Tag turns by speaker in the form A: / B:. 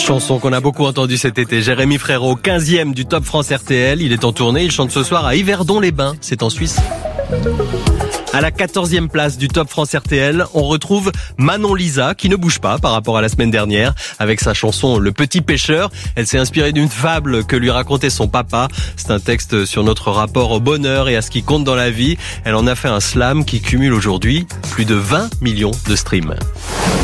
A: Chanson qu'on a beaucoup entendue cet été. Jérémy Frérot, 15e du Top France RTL. Il est en tournée, il chante ce soir à Yverdon-les-Bains, c'est en Suisse. À la 14e place du Top France RTL, on retrouve Manon Lisa, qui ne bouge pas par rapport à la semaine dernière, avec sa chanson Le Petit Pêcheur. Elle s'est inspirée d'une fable que lui racontait son papa. C'est un texte sur notre rapport au bonheur et à ce qui compte dans la vie. Elle en a fait un slam qui cumule aujourd'hui plus de 20 millions de streams.